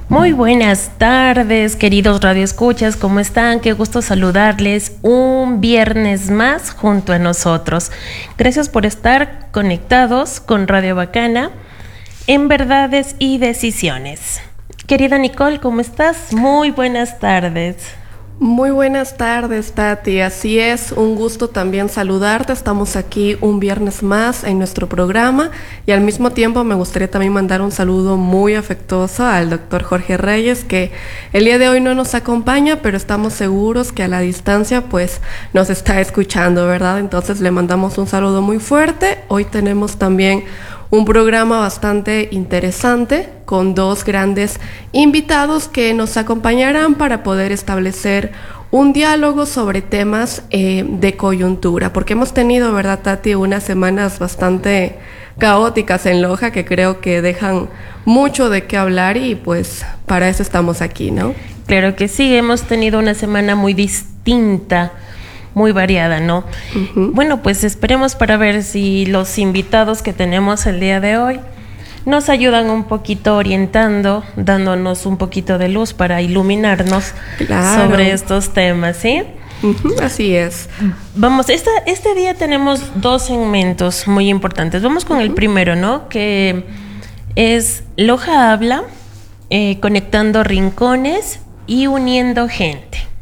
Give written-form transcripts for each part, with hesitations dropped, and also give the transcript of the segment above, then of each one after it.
Muy buenas tardes, queridos radioescuchas, ¿cómo están? Qué gusto saludarles un viernes más junto a nosotros. Gracias por estar conectados con Radio Bacana en Verdades y Decisiones. Querida Nicole, ¿cómo estás? Muy buenas tardes. Muy buenas tardes, Tati. Así es, un gusto también saludarte. Estamos aquí un viernes más en nuestro programa y al mismo tiempo me gustaría también mandar un saludo muy afectuoso al doctor Jorge Reyes, que el día de hoy no nos acompaña, pero estamos seguros que a la distancia pues nos está escuchando, ¿verdad? Entonces le mandamos un saludo muy fuerte. Hoy tenemos también un programa bastante interesante con dos grandes invitados que nos acompañarán para poder establecer un diálogo sobre temas de coyuntura, porque hemos tenido, ¿verdad, Tati?, unas semanas bastante caóticas en Loja que creo que dejan mucho de qué hablar y pues para eso estamos aquí, ¿no? Claro que sí, hemos tenido una semana muy distinta, muy variada, ¿no? Bueno, pues esperemos para ver si los invitados que tenemos el día de hoy nos ayudan un poquito orientando, dándonos un poquito de luz para iluminarnos sobre estos temas, ¿sí? Así es. Vamos, este día tenemos dos segmentos muy importantes. Vamos con el primero, ¿no? Que es Loja Habla, conectando rincones y uniendo gente.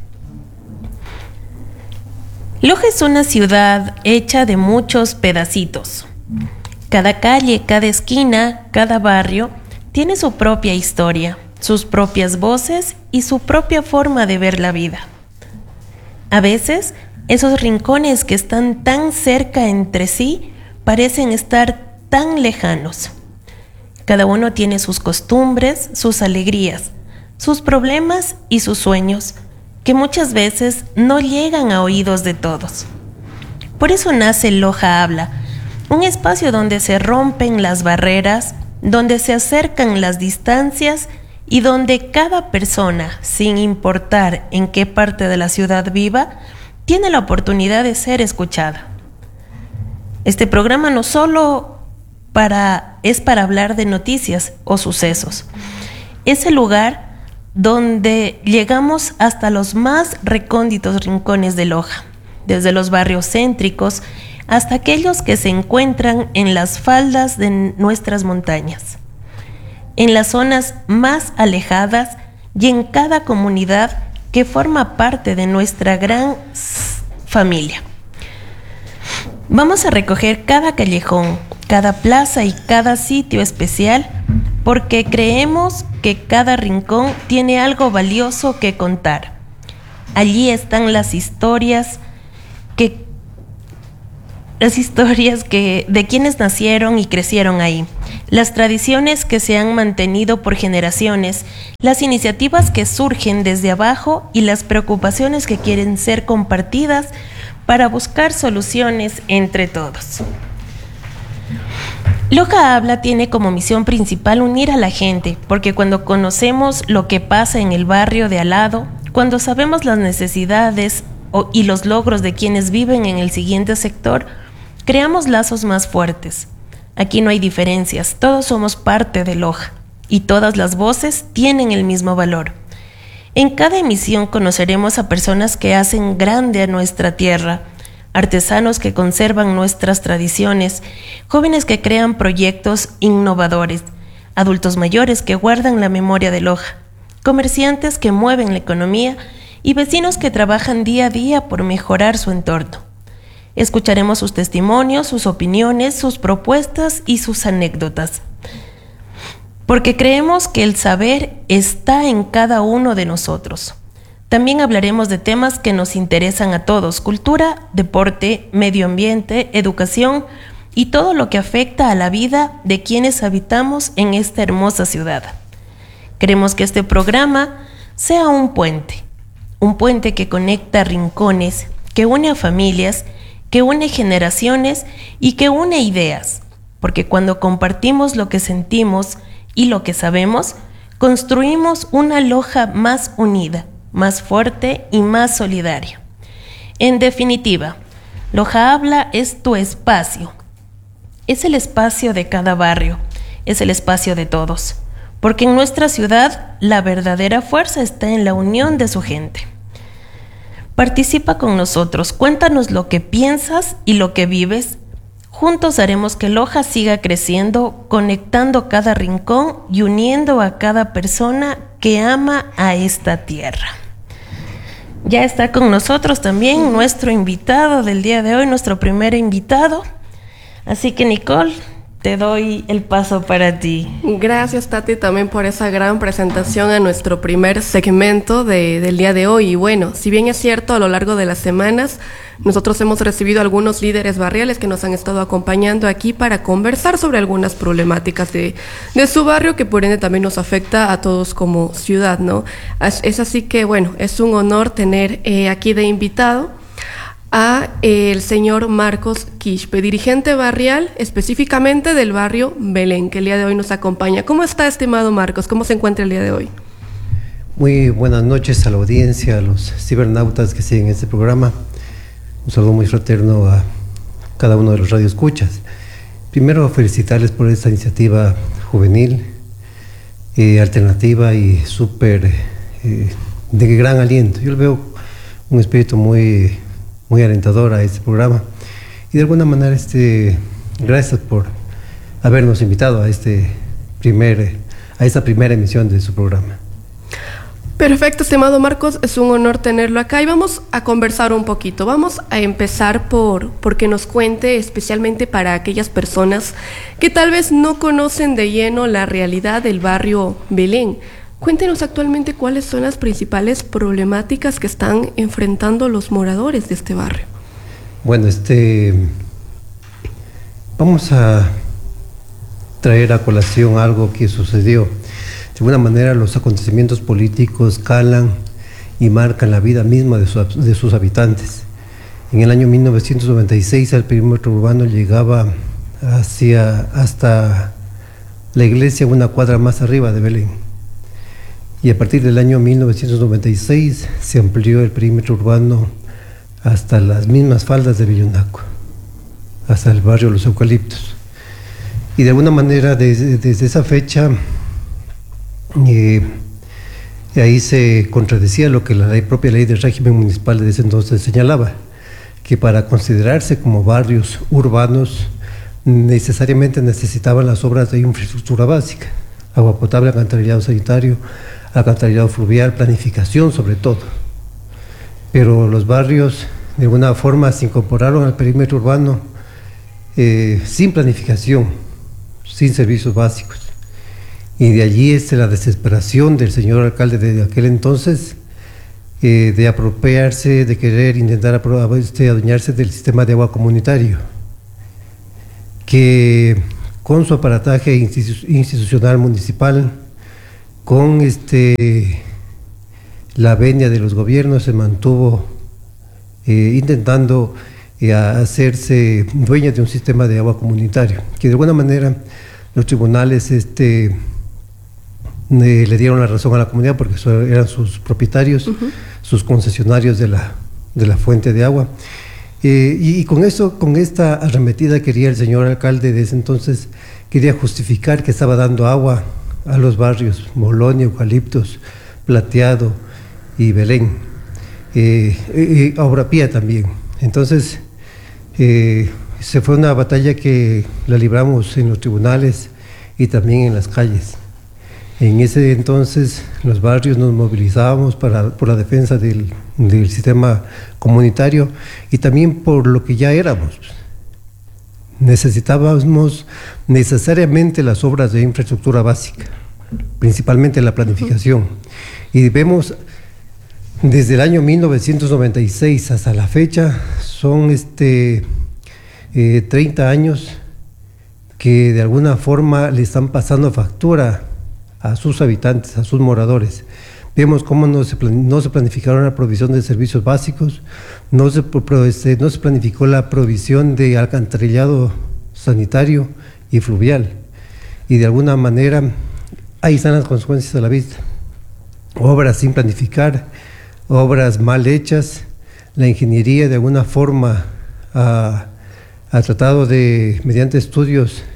Loja es una ciudad hecha de muchos pedacitos. Cada calle, cada esquina, cada barrio tiene su propia historia, sus propias voces y su propia forma de ver la vida. A veces, esos rincones que están tan cerca entre sí parecen estar tan lejanos. Cada uno tiene sus costumbres, sus alegrías, sus problemas y sus sueños, que muchas veces no llegan a oídos de todos. Por eso nace Loja Habla, un espacio donde se rompen las barreras, donde se acercan las distancias y donde cada persona, sin importar en qué parte de la ciudad viva, tiene la oportunidad de ser escuchada. Este programa no solo es para hablar de noticias o sucesos, es el lugar donde llegamos hasta los más recónditos rincones de Loja, desde los barrios céntricos hasta aquellos que se encuentran en las faldas de nuestras montañas, en las zonas más alejadas y en cada comunidad que forma parte de nuestra gran familia. Vamos a recoger cada callejón, cada plaza y cada sitio especial porque creemos que cada rincón tiene algo valioso que contar. Allí están las historias de quienes nacieron y crecieron ahí, las tradiciones que se han mantenido por generaciones, las iniciativas que surgen desde abajo y las preocupaciones que quieren ser compartidas para buscar soluciones entre todos. Loja Habla tiene como misión principal unir a la gente, porque cuando conocemos lo que pasa en el barrio de al lado, cuando sabemos las necesidades y los logros de quienes viven en el siguiente sector, creamos lazos más fuertes. Aquí no hay diferencias, todos somos parte de Loja y todas las voces tienen el mismo valor. En cada emisión conoceremos a personas que hacen grande a nuestra tierra, artesanos que conservan nuestras tradiciones, jóvenes que crean proyectos innovadores, adultos mayores que guardan la memoria de Loja, comerciantes que mueven la economía y vecinos que trabajan día a día por mejorar su entorno. Escucharemos sus testimonios, sus opiniones, sus propuestas y sus anécdotas, porque creemos que el saber está en cada uno de nosotros. También hablaremos de temas que nos interesan a todos: cultura, deporte, medio ambiente, educación y todo lo que afecta a la vida de quienes habitamos en esta hermosa ciudad. Queremos que este programa sea un puente que conecta rincones, que une a familias, que une generaciones y que une ideas, porque cuando compartimos lo que sentimos y lo que sabemos, construimos una Loja más unida, más fuerte y más solidaria. En definitiva, Loja Habla es tu espacio. Es el espacio de cada barrio, es el espacio de todos. porque en nuestra ciudad la verdadera fuerza está en la unión de su gente. Participa con nosotros, cuéntanos lo que piensas y lo que vives. Juntos haremos que Loja siga creciendo, conectando cada rincón y uniendo a cada persona que ama a esta tierra. Ya está con nosotros también nuestro invitado del día de hoy, nuestro primer invitado. Así que, Nicole, te doy el paso para ti. Gracias, Tati, también por esa gran presentación a nuestro primer segmento del día de hoy. Y bueno, si bien es cierto, a lo largo de las semanas, nosotros hemos recibido algunos líderes barriales que nos han estado acompañando aquí para conversar sobre algunas problemáticas de su barrio, que por ende también nos afecta a todos como ciudad, ¿no? Es así que, bueno, es un honor tener aquí de invitado a el señor Marcos Quispe, dirigente barrial específicamente del barrio Belén, que el día de hoy nos acompaña. ¿Cómo está, estimado Marcos? ¿Cómo se encuentra el día de hoy? Muy buenas noches a la audiencia, a los cibernautas que siguen este programa. Un saludo muy fraterno a cada uno de los radioescuchas. Primero, felicitarles por esta iniciativa juvenil, alternativa y súper de gran aliento. Yo le veo un espíritu muy alentador a este programa, y de alguna manera gracias por habernos invitado a esta primera emisión de su programa. Perfecto, estimado Marcos, es un honor tenerlo acá y vamos a conversar un poquito. Vamos a empezar por que nos cuente, especialmente para aquellas personas que tal vez no conocen de lleno la realidad del barrio Belén. Cuéntenos actualmente cuáles son las principales problemáticas que están enfrentando los moradores de este barrio. Bueno, vamos a traer a colación algo que sucedió. De alguna manera, los acontecimientos políticos calan y marcan la vida misma de sus habitantes. En el año 1996, el perímetro urbano llegaba hasta la iglesia, una cuadra más arriba de Belén. Y a partir del año 1996 se amplió el perímetro urbano hasta las mismas faldas de Villonaco, hasta el barrio Los Eucaliptos. Y de alguna manera, desde esa fecha, ahí se contradecía lo que la propia ley del régimen municipal de ese entonces señalaba, que para considerarse como barrios urbanos necesariamente necesitaban las obras de infraestructura básica: agua potable, alcantarillado sanitario, alcantarillado fluvial, planificación sobre todo. Pero los barrios de alguna forma se incorporaron al perímetro urbano sin planificación, sin servicios básicos. Y de allí la desesperación del señor alcalde de aquel entonces de apropiarse, de querer intentar adueñarse del sistema de agua comunitario, que con su aparataje institucional municipal, con la venia de los gobiernos, se mantuvo intentando hacerse dueña de un sistema de agua comunitario, que de alguna manera los tribunales le dieron la razón a la comunidad, porque eran sus propietarios, sus concesionarios de la fuente de agua. Y con esta arremetida quería el señor alcalde de ese entonces, quería justificar que estaba dando agua a los barrios Bolonia, Eucaliptos, Plateado y Belén, a Obra Pía también. Entonces se fue una batalla que la libramos en los tribunales y también en las calles. En ese entonces los barrios nos movilizábamos por la defensa del sistema comunitario y también por lo que ya éramos. Necesitábamos necesariamente las obras de infraestructura básica, principalmente la planificación. Y vemos desde el año 1996 hasta la fecha, son 30 años que de alguna forma le están pasando factura a sus habitantes, a sus moradores. Vemos cómo no se planificaron la provisión de servicios básicos, no se planificó la provisión de alcantarillado sanitario y fluvial. Y de alguna manera, ahí están las consecuencias a la vista. Obras sin planificar, obras mal hechas. La ingeniería de alguna forma ha tratado de, mediante estudios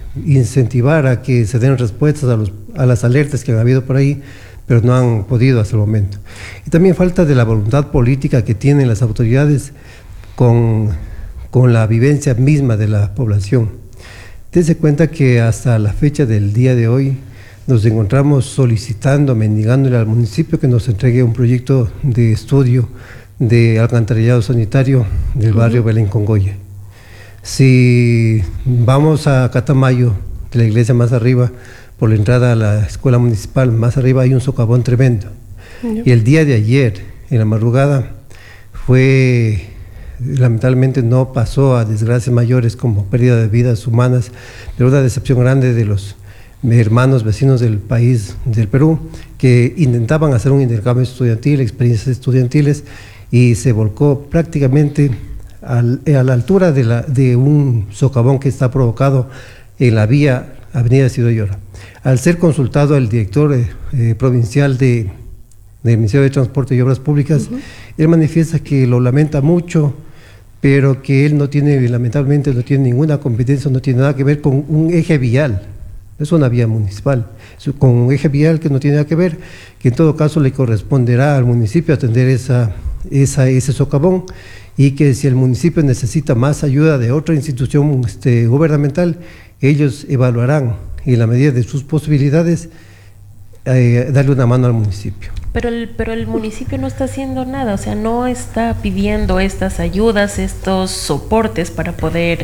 incentivar a que se den respuestas a las alertas que han habido por ahí, pero no han podido hasta el momento. Y también falta de la voluntad política que tienen las autoridades con la vivencia misma de la población. Dense cuenta que hasta la fecha del día de hoy nos encontramos solicitando, mendigándole al municipio que nos entregue un proyecto de estudio de alcantarillado sanitario del barrio Belén Congoya. Si vamos a Catamayo, de la iglesia más arriba, por la entrada a la escuela municipal, más arriba hay un socavón tremendo. Y el día de ayer, en la madrugada, lamentablemente no pasó a desgracias mayores como pérdida de vidas humanas, pero una decepción grande de los hermanos vecinos del país, del Perú, que intentaban hacer un intercambio estudiantil, experiencias estudiantiles, y se volcó prácticamente a la altura de un socavón que está provocado en la vía Avenida Isidro Llora. Al ser consultado el director provincial del Ministerio de Transporte y Obras Públicas, él manifiesta que lo lamenta mucho, pero que él lamentablemente no tiene ninguna competencia, no tiene nada que ver con un eje vial. Es una vía municipal, con un eje vial que no tiene nada que ver, que en todo caso le corresponderá al municipio atender ese socavón, y que si el municipio necesita más ayuda de otra institución gubernamental, ellos evaluarán, en la medida de sus posibilidades, darle una mano al municipio. Pero el municipio no está haciendo nada, o sea, no está pidiendo estas ayudas, estos soportes para poder...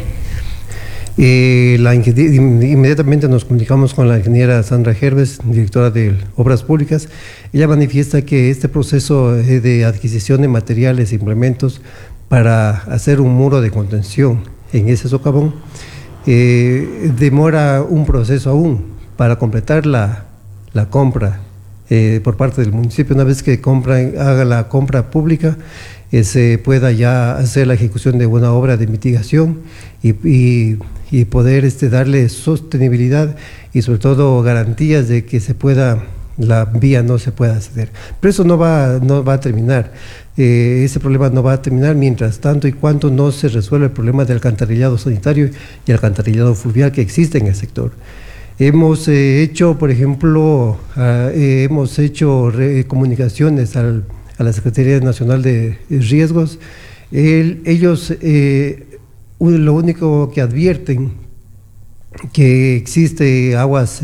Inmediatamente nos comunicamos con la ingeniera Sandra Herbes, directora de Obras Públicas. Ella manifiesta que este proceso de adquisición de materiales e implementos para hacer un muro de contención en ese socavón demora un proceso aún para completar la compra por parte del municipio. Una vez que haga la compra pública, se pueda ya hacer la ejecución de una obra de mitigación y poder darle sostenibilidad y sobre todo garantías de que la vía no se pueda acceder. Pero eso no va a terminar. Ese problema no va a terminar mientras tanto y cuanto no se resuelva el problema del alcantarillado sanitario y el alcantarillado fluvial que existe en el sector. Hemos hecho, por ejemplo, comunicaciones a la Secretaría Nacional de Riesgos. Ellos lo único que advierten que existe aguas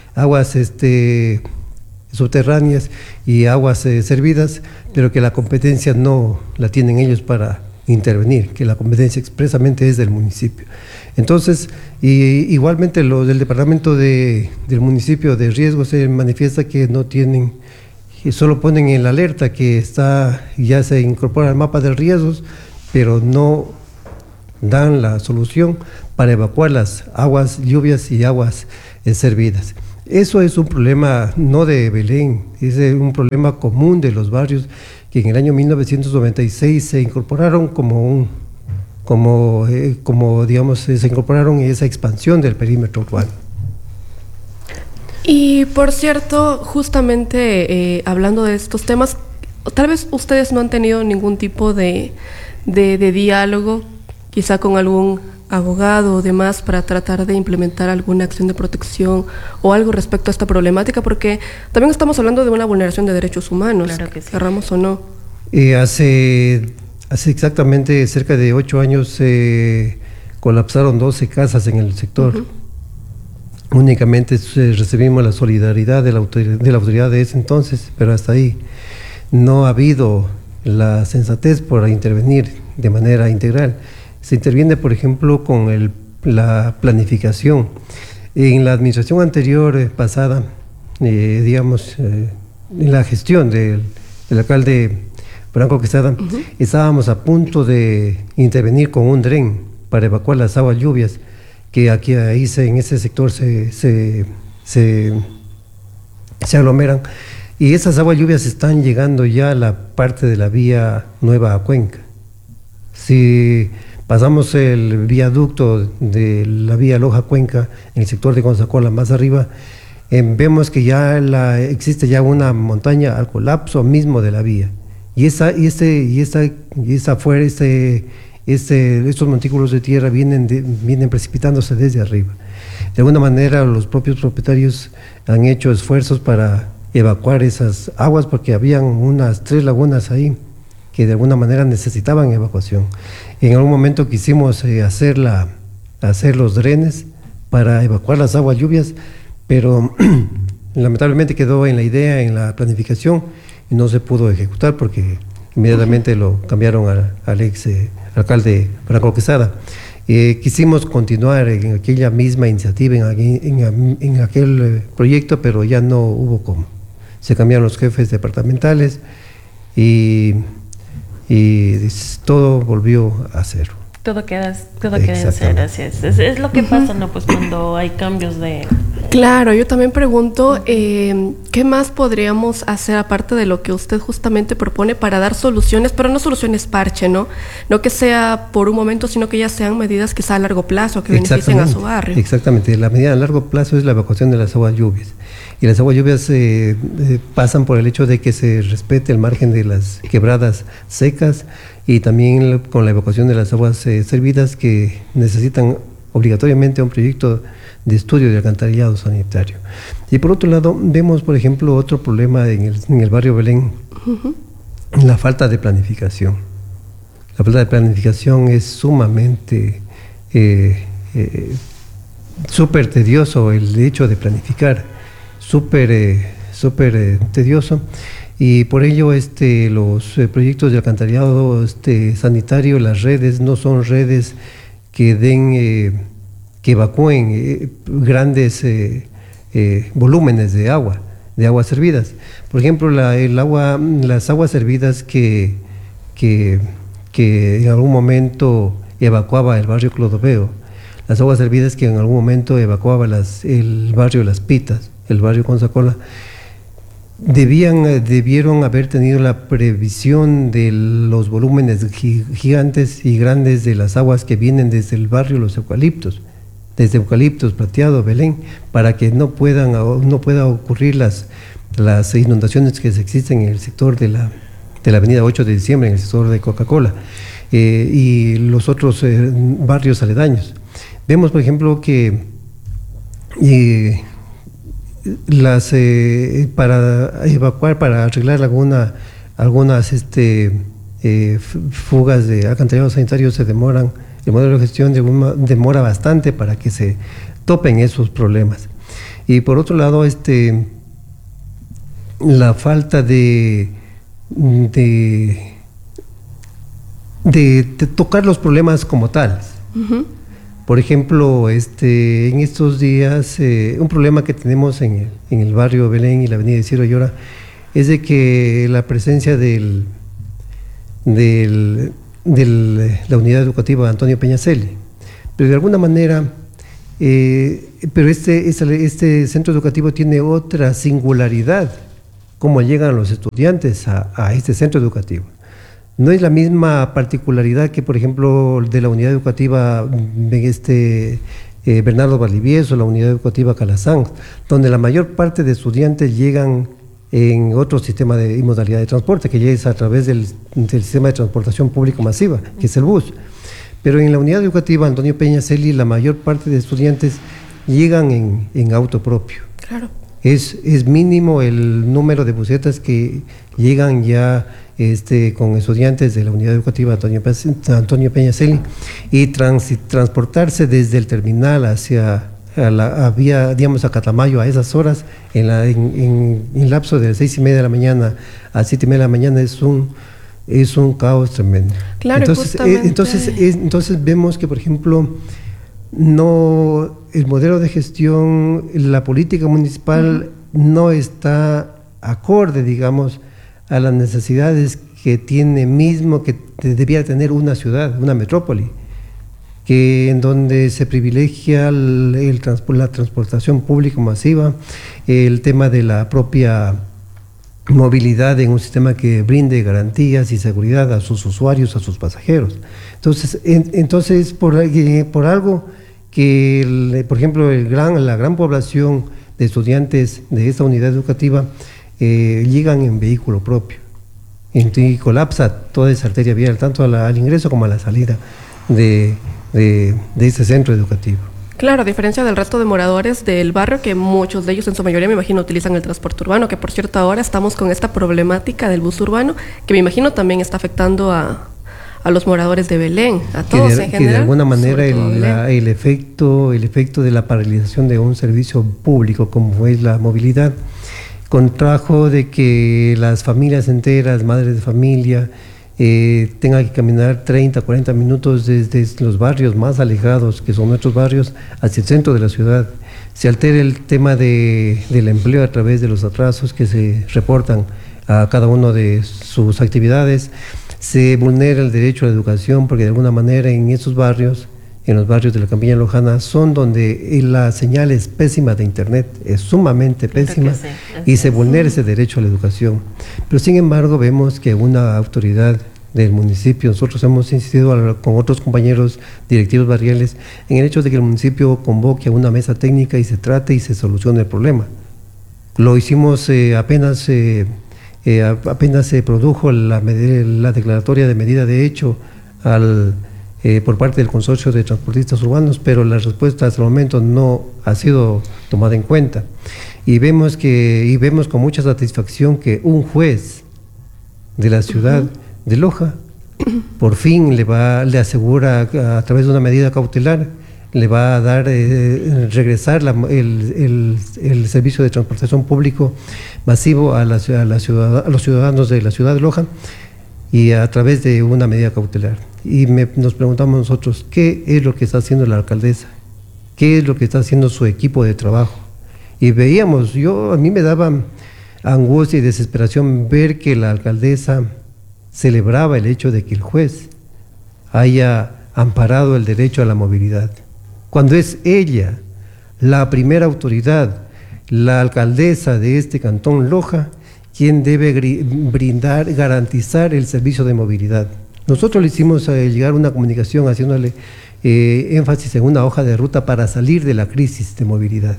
subterráneas y aguas servidas, pero que la competencia no la tienen ellos para intervenir, que la competencia expresamente es del municipio. Entonces, igualmente lo del departamento del municipio de riesgos se manifiesta que no tienen, que solo ponen en la alerta que ya se incorpora al mapa de riesgos, pero no dan la solución para evacuar las aguas lluvias y aguas servidas. Eso es un problema no de Belén, es un problema común de los barrios que en el año 1996 se incorporaron se incorporaron en esa expansión del perímetro urbano. Y por cierto, justamente hablando de estos temas, tal vez ustedes no han tenido ningún tipo de diálogo, quizá con algún abogado o demás, para tratar de implementar alguna acción de protección o algo respecto a esta problemática, porque también estamos hablando de una vulneración de derechos humanos, claro que sí, querramos o no. Hace exactamente cerca de 8 años se colapsaron 12 casas en el sector. Únicamente recibimos la solidaridad de la autoridad de ese entonces, pero hasta ahí no ha habido la sensatez por intervenir de manera integral. Se interviene, por ejemplo, con la planificación. En la administración anterior, pasada, en la gestión del alcalde Franco Quesada, estábamos a punto de intervenir con un dren para evacuar las aguas lluvias que ahí en ese sector se aglomeran, y esas aguas lluvias están llegando ya a la parte de la vía Nueva a Cuenca. Si pasamos el viaducto de la vía Loja-Cuenca en el sector de Gonzacola más arriba, vemos que ya existe ya una montaña al colapso mismo de la vía, y estos montículos de tierra vienen precipitándose desde arriba. De alguna manera los propios propietarios han hecho esfuerzos para evacuar esas aguas porque habían unas 3 lagunas ahí que de alguna manera necesitaban evacuación. En algún momento quisimos hacer los drenes para evacuar las aguas lluvias, pero lamentablemente quedó en la idea, en la planificación, y no se pudo ejecutar porque inmediatamente lo cambiaron al ex alcalde Franco Quesada. Quisimos continuar en aquella misma iniciativa, en aquel proyecto, pero ya no hubo cómo. Se cambiaron los jefes departamentales y todo volvió a cero. Todo queda en cero, así es. Es lo que pasa, ¿no? Pues cuando hay cambios de... Claro, yo también pregunto, ¿qué más podríamos hacer aparte de lo que usted justamente propone para dar soluciones, pero no soluciones parche, ¿no? No que sea por un momento, sino que ya sean medidas quizá a largo plazo, que beneficien a su barrio. Exactamente, la medida a largo plazo es la evacuación de las aguas lluvias. Y las aguas lluvias pasan por el hecho de que se respete el margen de las quebradas secas y también con la evacuación de las aguas servidas que necesitan obligatoriamente un proyecto de estudio de alcantarillado sanitario. Y por otro lado, vemos, por ejemplo, otro problema en el barrio Belén, la falta de planificación. La falta de planificación es sumamente súper tedioso el hecho de planificar, súper tedioso. Y por ello los proyectos de alcantarillado sanitario, las redes no son redes que evacúen grandes volúmenes de aguas servidas. Por ejemplo, las aguas servidas que en algún momento evacuaba el barrio Clodoveo, las aguas servidas que en algún momento evacuaba el barrio Las Pitas, el barrio Consacola, debieron haber tenido la previsión de los volúmenes gigantes y grandes de las aguas que vienen desde el barrio Los Eucaliptos, desde Eucaliptos, Plateado, Belén, para que no pueda ocurrir las inundaciones que existen en el sector de la avenida 8 de diciembre, en el sector de Coca-Cola y los otros barrios aledaños. Vemos, por ejemplo, que para evacuar, para arreglar algunas fugas de alcantarillado sanitario se demoran. El modelo de gestión demora bastante para que se topen esos problemas. Y por otro lado, la falta de tocar los problemas como tales. Por ejemplo, en estos días, un problema que tenemos en el barrio Belén y la avenida Isidro Llora es de que la presencia de la unidad educativa Antonio Peñaseli, pero de alguna manera, pero este centro educativo tiene otra singularidad, cómo llegan los estudiantes a este centro educativo. No es la misma particularidad que, por ejemplo, de la unidad educativa Bernardo Valdivieso, la unidad educativa Calazán, donde la mayor parte de estudiantes llegan en otro sistema y modalidad de transporte, que es a través del sistema de transportación público masiva, que es el bus. Pero en la unidad educativa Antonio Peñaseli, la mayor parte de estudiantes llegan en auto propio. Claro. Es mínimo el número de busetas que llegan ya con estudiantes de la unidad educativa Antonio Peñaseli y transportarse desde el terminal hacia la vía, digamos, a Catamayo a esas horas, en lapso de 6:30 de la mañana a 7:30 de la mañana es un caos tremendo. Claro, entonces vemos que, por ejemplo, el modelo de gestión, la política municipal no está acorde, digamos, a las necesidades que debía tener una ciudad, una metrópoli, en donde se privilegia la transportación pública masiva, el tema de la propia movilidad en un sistema que brinde garantías y seguridad a sus usuarios, a sus pasajeros. Entonces por algo que, por ejemplo, la gran población de estudiantes de esta unidad educativa llegan en vehículo propio y colapsa toda esa arteria vial, tanto al ingreso como a la salida de este centro educativo. Claro, a diferencia del resto de moradores del barrio, que muchos de ellos en su mayoría me imagino utilizan el transporte urbano, que por cierto ahora estamos con esta problemática del bus urbano, que me imagino también está afectando a los moradores de Belén, a todos en general. Que de alguna manera el efecto de la paralización de un servicio público como es la movilidad, contrajo de que las familias enteras, madres de familia, tengan que caminar 30, 40 minutos desde los barrios más alejados, que son nuestros barrios, hacia el centro de la ciudad. Se altera el tema del empleo a través de los atrasos que se reportan a cada uno de sus actividades. Se vulnera el derecho a la educación porque de alguna manera en esos barrios, en los barrios de la Campiña Lojana, son donde la señal es pésima de internet, es sumamente pésima, sí, y se vulnera ese derecho a la educación. Pero sin embargo vemos que una autoridad del municipio, nosotros hemos insistido con otros compañeros directivos barriales en el hecho de que el municipio convoque a una mesa técnica y se trate y se solucione el problema. Lo hicimos apenas se produjo la declaratoria de medida de hecho por parte del Consorcio de Transportistas Urbanos, pero la respuesta hasta el momento no ha sido tomada en cuenta. Y vemos con mucha satisfacción que un juez de la ciudad de Loja por fin le asegura a través de una medida cautelar, le va a dar regresar el servicio de transportación público masivo a los ciudadanos de la ciudad de Loja, y a través de una medida cautelar. Y nos preguntamos nosotros, ¿qué es lo que está haciendo la alcaldesa? ¿Qué es lo que está haciendo su equipo de trabajo? Y veíamos, a mí me daba angustia y desesperación ver que la alcaldesa celebraba el hecho de que el juez haya amparado el derecho a la movilidad, cuando es ella la primera autoridad, la alcaldesa de este cantón Loja, quien debe garantizar el servicio de movilidad. Nosotros le hicimos llegar una comunicación haciéndole énfasis en una hoja de ruta para salir de la crisis de movilidad.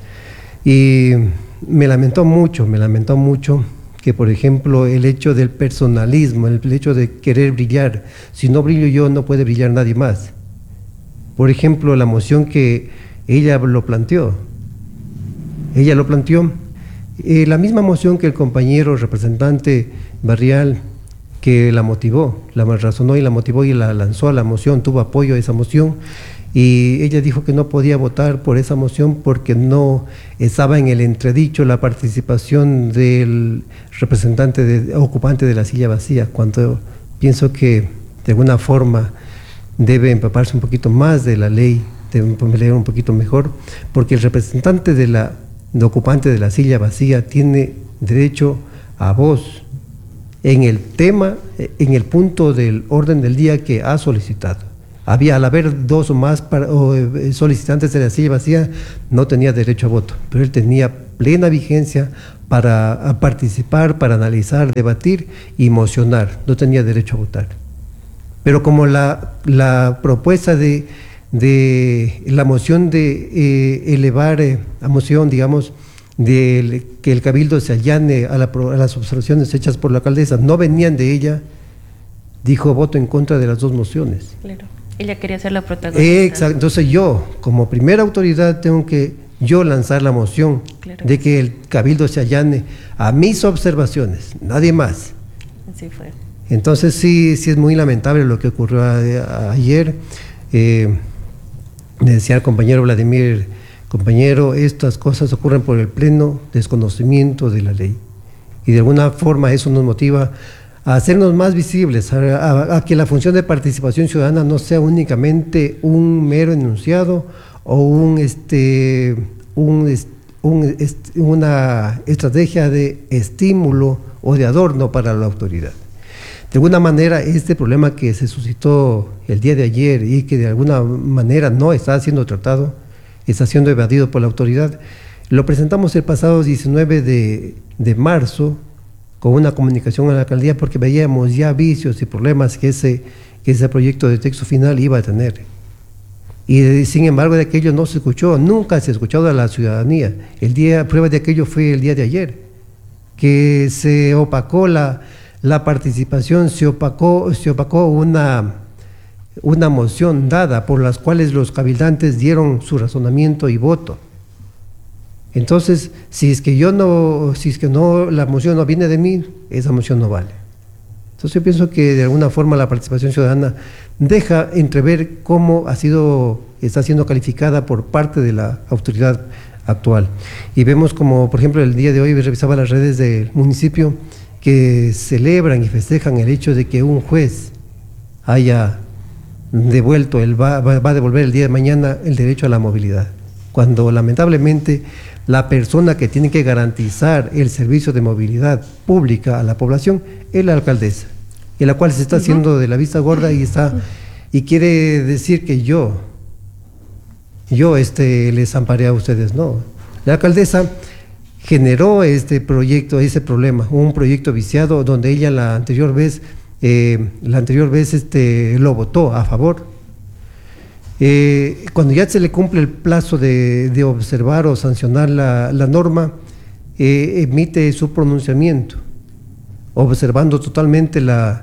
Y me lamentó mucho que, por ejemplo, el hecho del personalismo, el hecho de querer brillar, si no brillo yo, no puede brillar nadie más. Por ejemplo, la moción que ella lo planteó, la misma moción que el compañero representante barrial que la motivó, la razonó y la motivó y la lanzó a la moción, tuvo apoyo a esa moción, y ella dijo que no podía votar por esa moción porque no estaba en el entredicho la participación del representante ocupante de la silla vacía, cuando pienso que de alguna forma debe empaparse un poquito más de la ley, debe leer un poquito mejor, porque el representante de ocupante de la silla vacía tiene derecho a voz en el tema, en el punto del orden del día que ha solicitado. Al haber dos o más solicitantes de la silla vacía, no tenía derecho a voto, pero él tenía plena vigencia para participar, para analizar, debatir y mocionar, no tenía derecho a votar. Pero como la propuesta de la moción de elevar a moción, digamos, de que el cabildo se allane a las observaciones hechas por la alcaldesa, no venían de ella, dijo voto en contra de las dos mociones. Claro, ella quería ser la protagonista. Exacto, entonces yo, como primera autoridad, tengo que lanzar la moción, claro, de que el cabildo se allane a mis observaciones, nadie más. Así fue. Entonces sí es muy lamentable lo que ocurrió ayer. Me decía el compañero Vladimir, estas cosas ocurren por el pleno desconocimiento de la ley, y de alguna forma eso nos motiva a hacernos más visibles, a que la función de participación ciudadana no sea únicamente un mero enunciado o una estrategia de estímulo o de adorno para la autoridad. De alguna manera, este problema que se suscitó el día de ayer y que de alguna manera no está siendo tratado, está siendo evadido por la autoridad, lo presentamos el pasado 19 de marzo con una comunicación a la alcaldía, porque veíamos ya vicios y problemas que ese proyecto de texto final iba a tener. Y sin embargo, de aquello no se escuchó, nunca se ha escuchado a la ciudadanía. Prueba de aquello fue el día de ayer, que se opacó la participación, se opacó una moción dada por las cuales los cabildantes dieron su razonamiento y voto. Entonces, si es que no, la moción no viene de mí, esa moción no vale. Entonces yo pienso que de alguna forma la participación ciudadana deja entrever cómo está siendo calificada por parte de la autoridad actual. Y vemos como, por ejemplo, el día de hoy revisaba las redes del municipio que celebran y festejan el hecho de que un juez haya devuelto, va a devolver el día de mañana el derecho a la movilidad, cuando lamentablemente la persona que tiene que garantizar el servicio de movilidad pública a la población es la alcaldesa, en la cual se está haciendo de la vista gorda y quiere decir que yo les amparé a ustedes. No, la alcaldesa generó ese problema, un proyecto viciado donde ella la anterior vez lo votó a favor. Cuando ya se le cumple el plazo de observar o sancionar la norma, emite su pronunciamiento, observando totalmente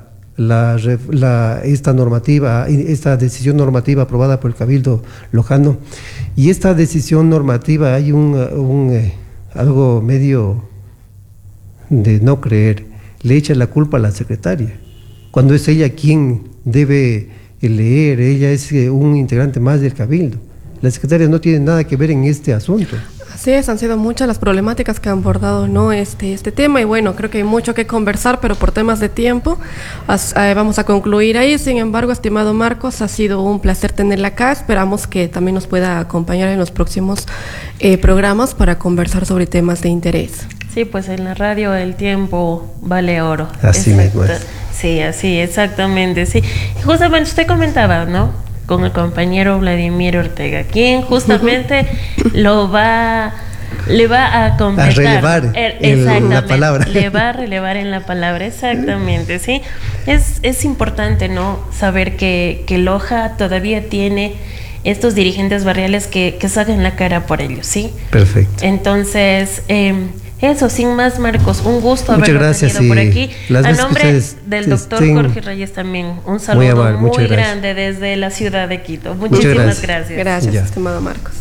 esta decisión normativa aprobada por el Cabildo Lojano. Y esta decisión normativa hay algo medio de no creer, le echa la culpa a la secretaria, cuando es ella quien debe leer, ella es un integrante más del Cabildo. La secretaria no tiene nada que ver en este asunto. Así es, han sido muchas las problemáticas que han abordado, ¿no? este tema, y bueno, creo que hay mucho que conversar, pero por temas de tiempo vamos a concluir ahí. Sin embargo, estimado Marcos, ha sido un placer tenerla acá. Esperamos que también nos pueda acompañar en los próximos programas para conversar sobre temas de interés. Sí, pues en la radio el tiempo vale oro. Así mismo es. Sí, así, exactamente, sí. Justamente usted comentaba, ¿no?, con el compañero Vladimir Ortega, quien justamente le va a completar, a relevar la palabra. Le va a relevar en la palabra, exactamente, sí. Es importante, ¿no?, saber que Loja todavía tiene estos dirigentes barriales que sacan la cara por ellos, ¿sí? Perfecto. Entonces, eso, sin más, Marcos, un gusto haberlo tenido por aquí. A nombre del doctor Jorge Reyes también, un saludo muy grande desde la ciudad de Quito. Muchísimas gracias. Gracias, estimado Marcos.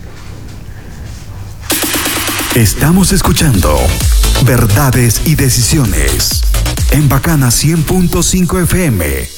Estamos escuchando Verdades y Decisiones en Bacana 100.5 FM.